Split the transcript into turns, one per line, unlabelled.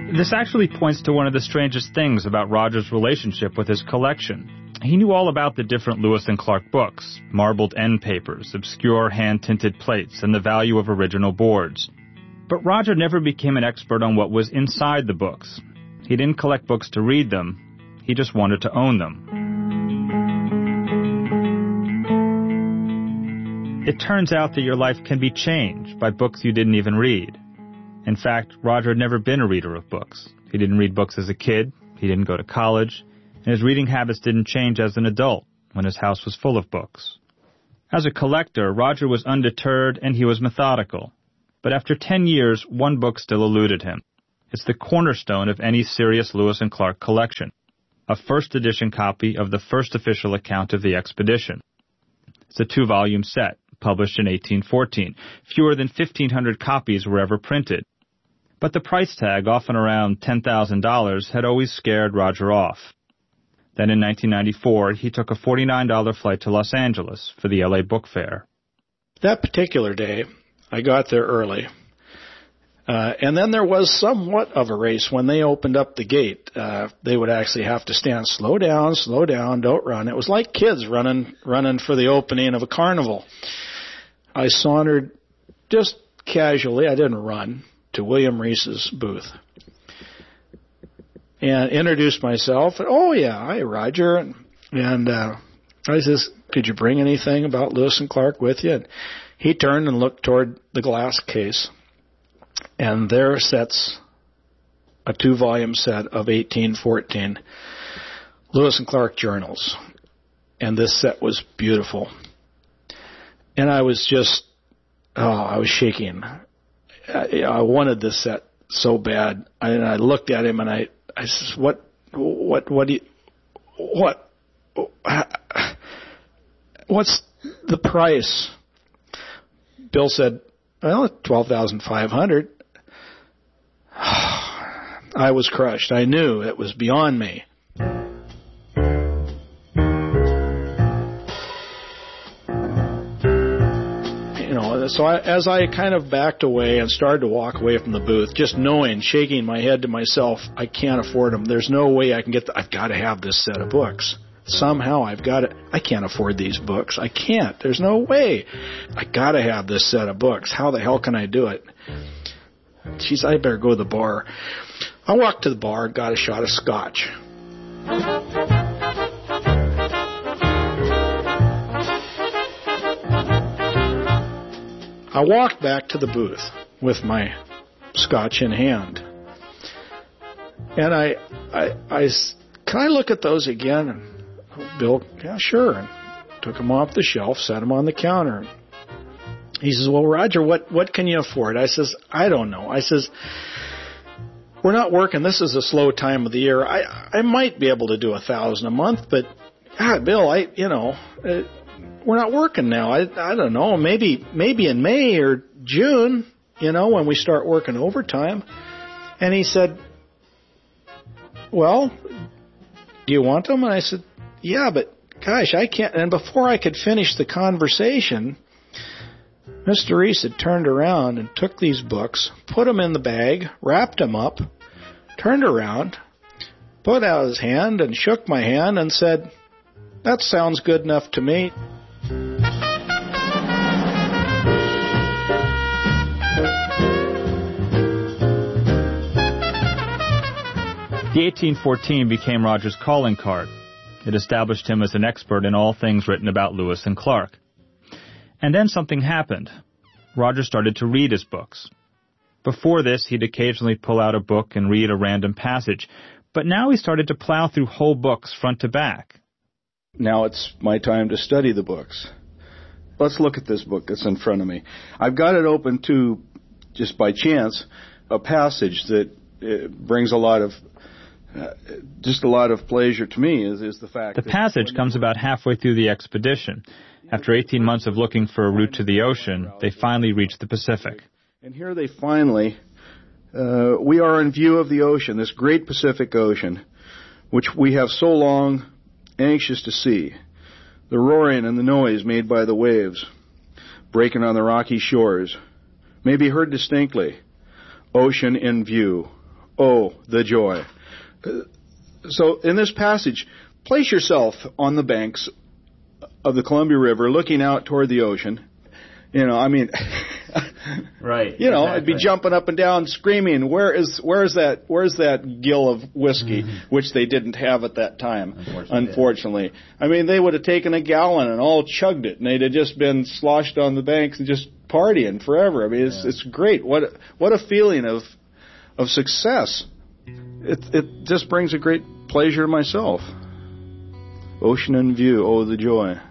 This actually points to one of the strangest things about Roger's relationship with his collection. He knew all about the different Lewis and Clark books, marbled end papers, obscure hand-tinted plates, and the value of original boards. But Roger never became an expert on what was inside the books. He didn't collect books to read them. He just wanted to own them. It turns out that your life can be changed by books you didn't even read. In fact, Roger had never been a reader of books. He didn't read books as a kid, he didn't go to college, and his reading habits didn't change as an adult when his house was full of books. As a collector, Roger was undeterred and he was methodical. But after 10 years, one book still eluded him. It's the cornerstone of any serious Lewis and Clark collection, a first edition copy of the first official account of the expedition. It's a 2-volume set, published in 1814. Fewer than 1,500 copies were ever printed. But the price tag, often around $10,000, had always scared Roger off. Then in 1994, he took a $49 flight to Los Angeles for the LA Book Fair.
That particular day, I got there early. And then there was somewhat of a race when they opened up the gate. They would actually have to stand, slow down, don't run. It was like kids running for the opening of a carnival. I sauntered just casually, I didn't run, to William Reese's booth and introduced myself. Oh, yeah, hi, Roger. And I says, could you bring anything about Lewis and Clark with you? And he turned and looked toward the glass case. And there sits a 2-volume set of 1814 Lewis and Clark journals. And this set was beautiful. And I was just, I was shaking. I wanted this set so bad. And I looked at him and I said, what's the price? Bill said, well, $12,500. I was crushed. I knew it was beyond me. So as I kind of backed away and started to walk away from the booth, just knowing, shaking my head to myself, I can't afford them. There's no way I can get I've got to have this set of books. Somehow I've got it. I can't afford these books. I can't. There's no way. I got to have this set of books. How the hell can I do it? Geez, I better go to the bar. I walked to the bar and got a shot of scotch. I walked back to the booth with my scotch in hand. And I can I look at those again? And Bill, yeah, sure. And took them off the shelf, set them on the counter. He says, well, Roger, what can you afford? I says, I don't know. I says, we're not working. This is a slow time of the year. I might be able to do $1,000 a month, but God, Bill, we're not working now. I don't know. Maybe in May or June, when we start working overtime. And he said, well, do you want them? And I said, yeah, but gosh, I can't. And before I could finish the conversation, Mr. Reese had turned around and took these books, put them in the bag, wrapped them up, turned around, put out his hand and shook my hand and said, that sounds good enough to me.
The 1814 became Roger's calling card. It established him as an expert in all things written about Lewis and Clark. And then something happened. Roger started to read his books. Before this, he'd occasionally pull out a book and read a random passage, but now he started to plow through whole books front to back.
Now it's my time to study the books. Let's look at this book that's in front of me. I've got it open to, just by chance, a passage that brings a lot of pleasure to me is the fact
that the passage comes about halfway through the expedition. After 18 months of looking for a route to the ocean, they finally reached the Pacific.
And here they finally, we are in view of the ocean, this great Pacific Ocean, which we have so long anxious to see. The roaring and the noise made by the waves breaking on the rocky shores may be heard distinctly. Ocean in view. Oh, the joy. So in this passage, place yourself on the banks of the Columbia River looking out toward the ocean.
Right.
Exactly. I'd be jumping up and down screaming, where's that gill of whiskey, which they didn't have at that time, unfortunately. They would have taken a gallon and all chugged it, and they'd have just been sloshed on the banks and just partying forever. It's great. What a feeling of success. It just brings a great pleasure to myself. Ocean in view, oh, the joy.